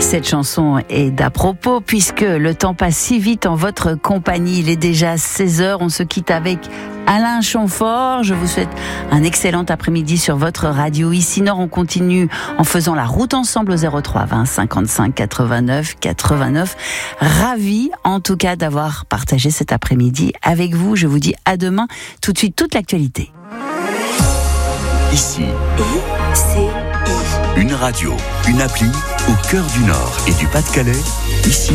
Cette chanson est d'à propos puisque le temps passe si vite en votre compagnie. Il est déjà 16h, on se quitte avec Alain Chamfort. Je vous souhaite un excellent après-midi sur votre radio. Ici Nord, on continue en faisant la route ensemble au 03 20 55 89 89. Ravi en tout cas d'avoir partagé cet après-midi avec vous. Je vous dis à demain. Tout de suite, toute l'actualité. Ici, une radio, une appli au cœur du Nord et du Pas-de-Calais. Ici.